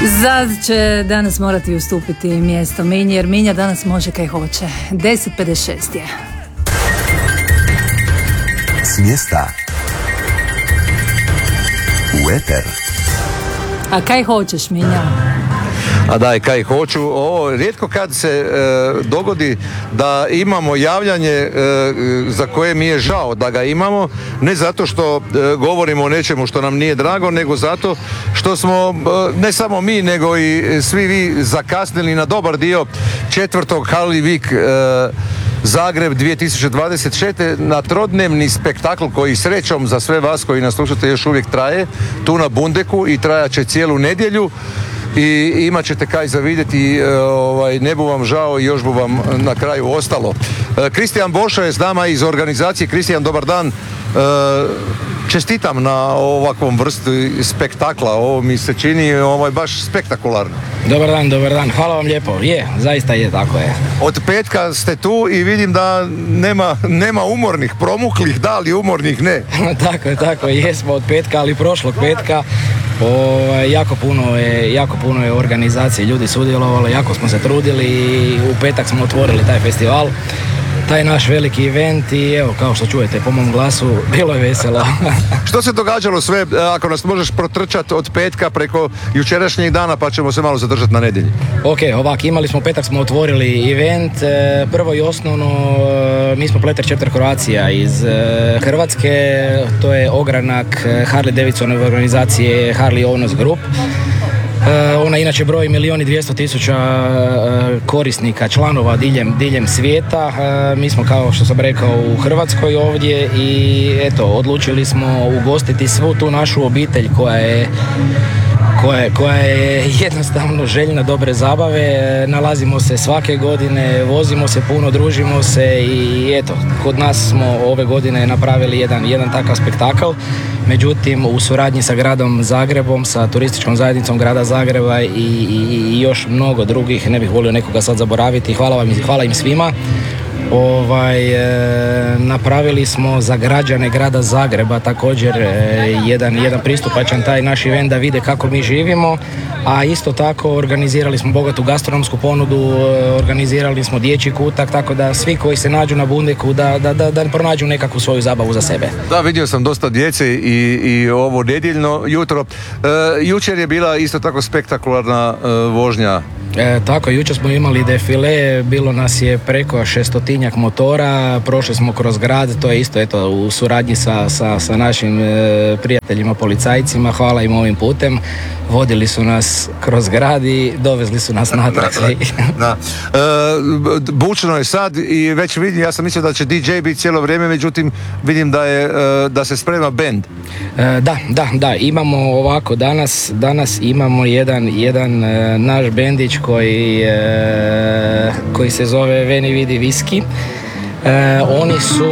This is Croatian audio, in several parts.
Zaz će danas morati ustupiti mjesto Minji, jer Minja danas može kaj hoće. 10:56 je. S mjesta u eter. A kaj hoćeš, Minja? A daj, kaj hoću. Ovo rijetko kad se dogodi da imamo javljanje za koje mi je žao da ga imamo, ne zato što govorimo o nečemu što nam nije drago, nego zato što smo ne samo mi nego i svi vi zakasnili na dobar dio 4. Harley Week Zagreb 2026. na trodnevni spektakl koji srećom za sve vas koji nas slušate još uvijek traje tu na Bundeku i trajat će cijelu nedjelju. I imat ćete kaj za vidjeti, ne bu vam žao i još bu vam na kraju ostalo. Kristijan Boša je s nama iz organizacije. Kristijan, dobar dan. Čestitam na ovakvom vrstu spektakla. Ovo mi se čini baš spektakularno. Dobar dan. Hvala vam lijepo. Zaista je, tako je. Od petka ste tu i vidim da nema umornih, promuklih, da li umornih ne. Tako je, jesmo od petka, ali prošlog petka jako puno je organizacije, ljudi sudjelovalo, jako smo se trudili i u petak smo otvorili taj festival, taj naš veliki event i evo, kao što čujete po mom glasu, bilo je veselo. Što se događalo sve, ako nas možeš protrčati od petka preko jučerašnjeg dana, pa ćemo se malo zadržati na nedjelji. Ok, imali smo petak, smo otvorili event, prvo i osnovno, mi smo Pleter Chapter Croatia iz Hrvatske, to je ogranak Harley Davidsonove organizacije Harley Owners Group. Ona inače broji 1.200.000 korisnika, članova diljem svijeta. Mi smo, kao što sam rekao, u Hrvatskoj ovdje i eto, odlučili smo ugostiti svu tu našu obitelj koja je jednostavno željna dobre zabave. Nalazimo se svake godine, vozimo se puno, družimo se i eto, kod nas smo ove godine napravili jedan takav spektakl. Međutim, u suradnji sa gradom Zagrebom, sa turističkom zajednicom grada Zagreba i još mnogo drugih, ne bih volio nekoga sad zaboraviti, hvala im svima. Napravili smo za građane grada Zagreba također jedan pristupačan taj naš event da vide kako mi živimo, a isto tako organizirali smo bogatu gastronomsku ponudu, organizirali smo dječji kutak, tako da svi koji se nađu na Bundeku da pronađu nekakvu svoju zabavu za sebe. Da, vidio sam dosta djece i ovo nedjeljno jutro. Jučer je bila isto tako spektakularna vožnja. Tako, jučer smo imali defile, bilo nas je preko 600 motora, prošli smo kroz grad, to je isto u suradnji sa našim prijateljima policajcima, hvala im ovim putem, vodili su nas kroz grad i dovezli su nas natrag. Da. Bučno je sad i već vidim, ja sam mislio da će DJ biti cijelo vrijeme, međutim vidim da se sprema bend. Da, imamo ovako, danas imamo jedan naš bendić koji se zove Veni Vidi Whisky. Oni su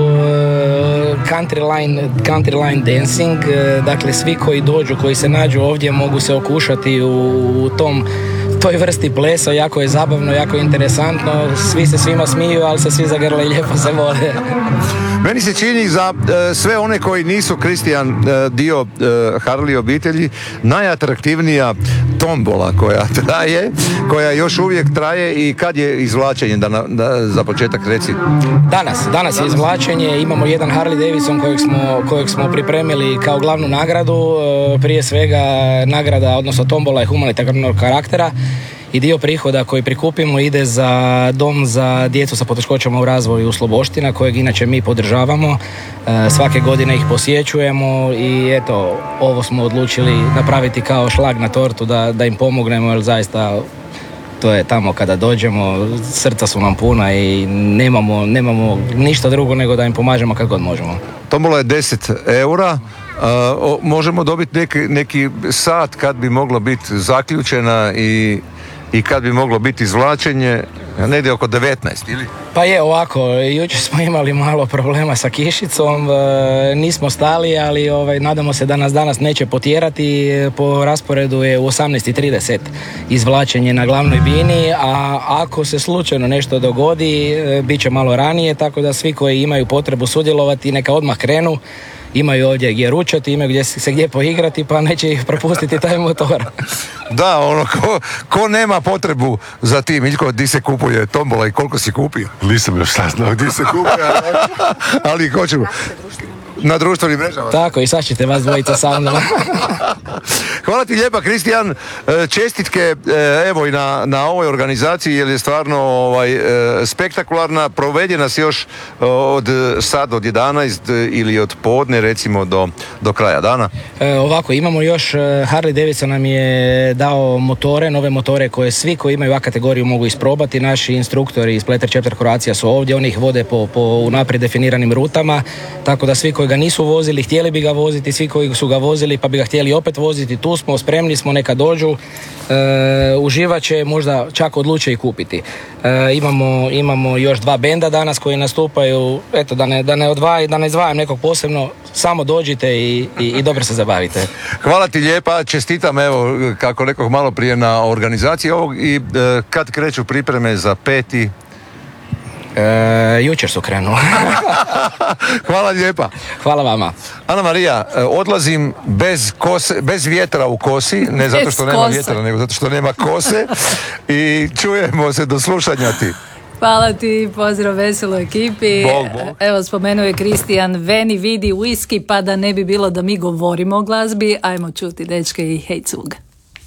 country line dancing, dakle svi koji dođu, koji se nađu ovdje mogu se okušati u toj vrsti plesa, jako je zabavno, jako je interesantno, svi se svima smiju, ali se svi zagrle i lijepo se vole. Meni se čini za sve one koji nisu, Kristijan, dio Harley obitelji, najatraktivnija tombola koja još uvijek traje. I kad je izvlačenje, da za početak reci? Danas je izvlačenje, imamo jedan Harley Davidson kojeg smo pripremili kao glavnu nagradu, prije svega nagrada, odnosno tombola je humanitarnog karaktera. I dio prihoda koji prikupimo ide za dom za djecu sa poteškoćama u razvoju Sloboština, kojeg inače mi podržavamo. Svake godine ih posjećujemo i eto, ovo smo odlučili napraviti kao šlag na tortu da im pomognemo, jer zaista to je tamo kada dođemo, srca su nam puna i nemamo ništa drugo nego da im pomažemo kako god možemo. Tombola je 10 eura. Možemo dobiti neki sat kad bi moglo biti zaključena i kad bi moglo biti izvlačenje, negdje oko 19, ili? Pa je ovako, jučer smo imali malo problema sa kišicom, nismo stali, ali nadamo se da nas danas neće potjerati. Po rasporedu je u 18:30 izvlačenje na glavnoj bini, a ako se slučajno nešto dogodi, bit će malo ranije, tako da svi koji imaju potrebu sudjelovati neka odmah krenu. imaju ovdje gdje ručati, imaju gdje poigrati, pa neće ih propustiti taj motor. Da, ono, ko nema potrebu za tim, Miljko, di se kupuje tombola i koliko si kupio? Nisam još saznao gdje se kupuje. Ali hoćemo. Na društvenim mrežama. Tako, i sad ćete vas dvojica sa mnom. Hvala ti lijepa, Kristijan. Čestitke evo i na ovoj organizaciji, jer je stvarno spektakularna. Provedena si još od 11 ili od podne recimo do kraja dana. Ovako, imamo još, Harley Davidson nam je dao motore, nove motore koje svi koji imaju A kategoriju mogu isprobati. Naši instruktori iz Plater Chapter Croatia su ovdje, oni ih vode po unaprijed definiranim rutama, tako da svi koji ga nisu vozili, htjeli bi ga voziti, svi koji su ga vozili pa bi ga htjeli opet voziti, tu smo, spremni smo, neka dođu, uživat će, možda čak odluče i kupiti. Imamo još 2 benda danas koji nastupaju, eto, da ne izdvajam nekog posebno, samo dođite i dobro se zabavite. Hvala ti lijepa, čestitam, evo, kako rekao malo prije, na organizaciji ovog i kad kreću pripreme za 5. Jučer su krenuli. Hvala lijepa. Hvala vama. Ana Marija, odlazim bez vjetra u kosi, ne zato što nema vjetra, nego zato što nema kose, i čujemo se, do slušanja ti. Hvala ti, pozdrav veseloj ekipi. Bog. Evo, spomenuo je Kristijan Veni vidi whisky, pa da ne bi bilo da mi govorimo o glazbi, ajmo čuti dečke i hej cug.